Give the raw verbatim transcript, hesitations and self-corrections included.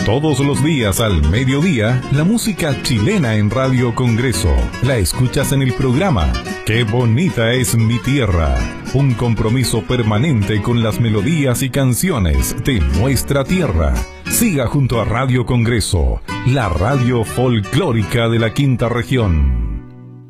Todos los días al mediodía, la música chilena en Radio Congreso. La escuchas en el programa Qué bonita es mi tierra. Un compromiso permanente con las melodías y canciones de nuestra tierra. Siga junto a Radio Congreso, la radio folclórica de la Quinta Región.